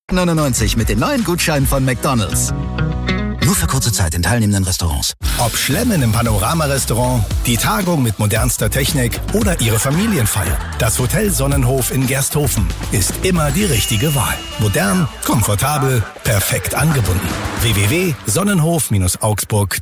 99 mit den neuen Gutscheinen von McDonald's. Nur für kurze Zeit in teilnehmenden Restaurants. Ob Schlemmen im Panorama-Restaurant, die Tagung mit modernster Technik oder Ihre Familienfeier. Das Hotel Sonnenhof in Gersthofen ist immer die richtige Wahl. Modern, komfortabel, perfekt angebunden. www.sonnenhof-augsburg.de